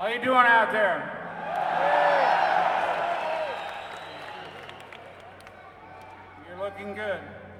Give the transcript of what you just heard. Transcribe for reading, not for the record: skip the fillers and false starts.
How you doing out there? You're looking good.